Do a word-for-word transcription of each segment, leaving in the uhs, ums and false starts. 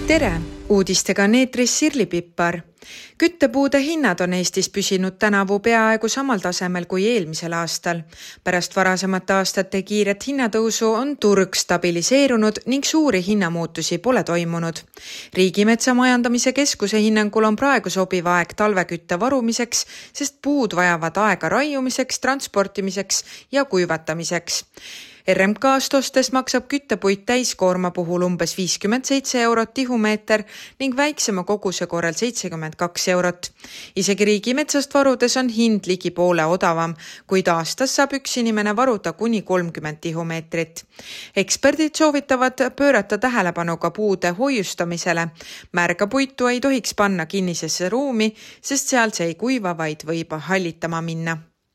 Tere! Uudistega on eetris Sirli Pippar. Küttepuude hinnad on Eestis püsinud tänavu peaaegu samal tasemel kui eelmisel aastal. Pärast varasemate aastate kiiret hinnatõusu on turg stabiliseerunud ning suuri hinnamuutusi pole toimunud. Riigimetsa majandamise keskuse hinnangul on praegu sobiv aeg talvekütte varumiseks, sest puud vajavad aega raiumiseks, transportimiseks ja kuivatamiseks. R M K-st ostes maksab küttepuit täiskoorma puhul umbes viiskümmend seitse eurot tihumeeter ning väiksema koguse korral seitsekümmend kaks eurot. Isegi riigimetsast varudes on hind ligi poole odavam, kuid aastas saab üks inimene varuda kuni kolmkümmend tihumeetrit. Eksperdid soovitavad pöörata tähelepanu ka puude hoiustamisele. Märga puitu ei tohiks panna kinnisesse ruumi, sest seal see ei kuiva, vaid võib hallitama minna.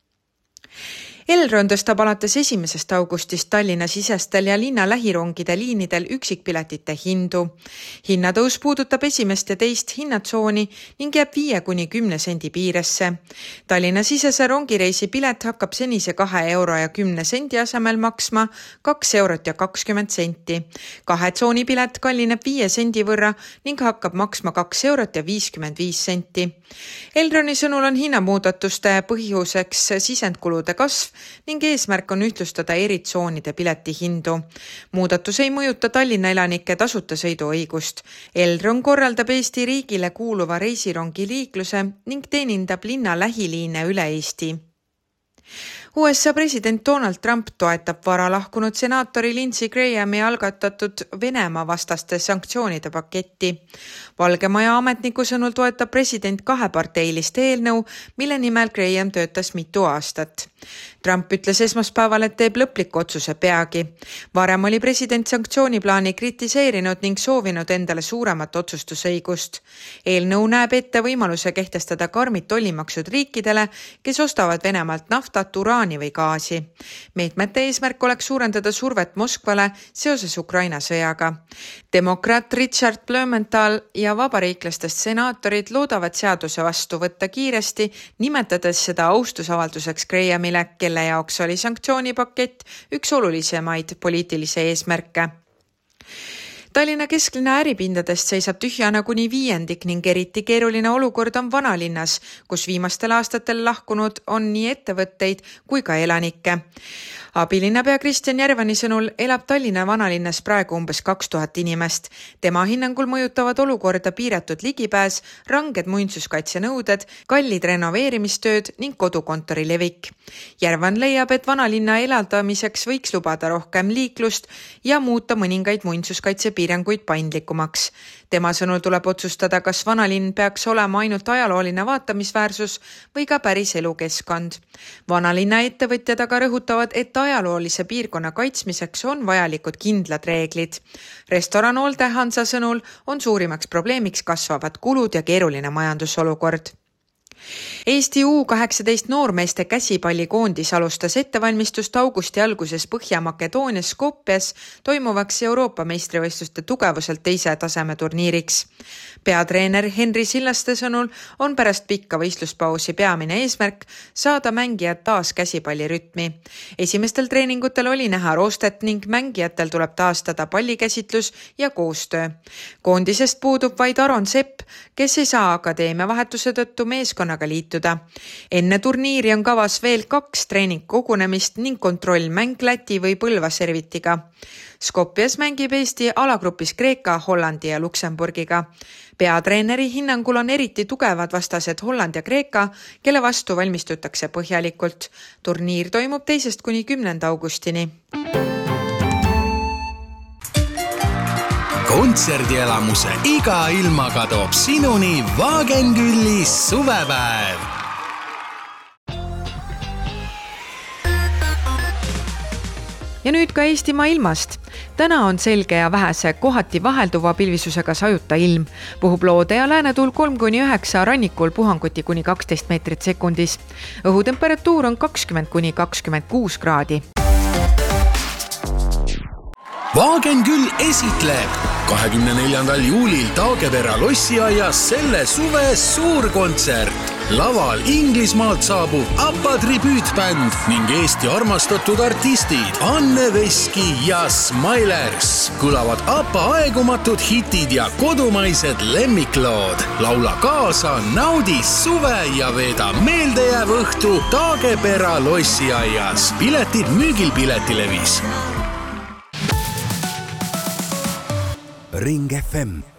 Elron tõstab alates esimesest augustist Tallinna sisestel ja linna lähirongide liinidel üksikpiletite hindu. Hinnatõus puudutab esimest ja teist hinnatsooni ning jääb viie kuni kümne sendi piiresse. Tallinna sisese rongireisi pilet hakkab senise kahe euro ja kümne sendi asemel maksma kaks eurot ja kakskümmend senti. Kahe tsooni pilet kallineb viie sendi võrra ning hakkab maksma kaks eurot ja viiskümmend viis senti. Elroni sõnul on hinnamuudatuste põhjuseks sisendkulude kasv ning eesmärk on ühtlustada eri tsoonide piletihindu. Muudatus ei mõjuta Tallinna elanike tasuta sõiduõigust. Elron korraldab Eesti riigile kuuluva reisirongi liikluse ning teenindab linna lähiliine üle Eesti. U S A president Donald Trump toetab vara lahkunud senaatori Lindsey Grahami algatatud Venemaa vastaste sanktsioonide paketti. Valge Maja ametniku sõnul toetab president kaheparteilist eelnõu, mille nimel Graham töötas mitu aastat. Trump ütles esmaspäeval, et teeb lõpliku otsuse peagi. Varem oli president sanktsiooniplaani kritiseerinud ning soovinud endale suuremat otsustusõigust. Eelnõu näeb ette võimaluse kehtestada karmid tollimaksud riikidele, kes ostavad Venemaalt naftat, uraani või gaasi. Meetmete eesmärk oleks suurendada survet Moskvale seoses Ukraina sõjaga. Demokraat Richard Blumenthal ja vabariiklastest senaatorid loodavad seaduse vastu võtta kiiresti, nimetades seda austusavalduseks Grahamile, kelle jaoks oli sanktsioonipakett üks olulisemaid poliitilise eesmärke. Tallinna kesklinna äripindadest seisab tühjana kuni viiendik ning eriti keeruline olukord on vanalinnas, kus viimastel aastatel lahkunud on nii ettevõtteid kui ka elanikke. Abilinnapea Kristjan Järvani sõnul elab Tallinna vanalinnas praegu umbes kaks tuhat inimest. Tema hinnangul mõjutavad olukorda piiratud ligipääs, ranged muinsuskaitsenõuded, kallid renoveerimistööd ning kodukontori levik. Järvan leiab, et vanalinna elavdamiseks võiks lubada rohkem liiklust ja muuta mõningaid muinsuskaitsepiiranguid paindlikumaks. Tema sõnul tuleb otsustada, kas vanalinn peaks olema ainult ajalooline vaatamisväärsus või ka päris elukeskkond. Vanalinna ettevõtjad aga rõhutavad, et ajaloolise piirkonna kaitsmiseks on vajalikud kindlad reeglid. Restoran Olde Hansa sõnul on suurimaks probleemiks kasvavad kulud ja keeruline majandusolukord. Eesti U kaheksateist noormeeste käsipallikoondis alustas ettevalmistust augusti alguses Põhja-Makedoonias Skopjes toimuvaks Euroopa meistrivõistluste tugevuselt teise taseme turniiriks. Peatreener Henri Sillaste sõnul on pärast pikka võistluspausi peamine eesmärk saada mängijad taas käsipallirütmi. Esimestel treeningutel oli näha roostet ning mängijatel tuleb taastada pallikäsitlus ja koostöö. Koondisest puudub vaid Aron Sepp, kes ei saa akadeemia vahetuse tõttu meeskonna liituda. Enne turniiri on kavas veel kaks treeningkogunemist ning kontrollmäng Läti või Põlva servitiga. Skopjes mängib Eesti alagrupis Kreeka, Hollandi ja Luksemburgiga. Peatreeneri hinnangul on eriti tugevad vastased Holland ja Kreeka, kelle vastu valmistutakse põhjalikult. Turniir toimub teisest kuni kümnenda augustini. Kontserdielamuse iga ilmaga toob sinuni Wagenküllis suvepäev. Ja nüüd ka Eestimaa ilmast. Täna on selge ja vähese kohati vahelduva pilvisusega sajuta ilm. Puhub loode ja läänetuul kolm kuni üheksa, rannikul puhanguti kuni kaksteist meetrit sekundis. Õhutemperatuur on kakskümmend kuni kakskümmend kuus kraadi. Wagenküll esitleb kahekümne neljandal juulil Taagepera lossiaias selle suve suurkontsert. Laval Inglismaalt saabub ABBA tribüütbänd ning Eesti armastatud artistid Anne Veski ja Smilers. Kõlavad ABBA aegumatud hitid ja kodumaised lemmiklood. Laula kaasa, naudi suve ja veeda meeldejääv õhtu Taagepera lossiaias. Piletid müügil Piletilevis. Ring F M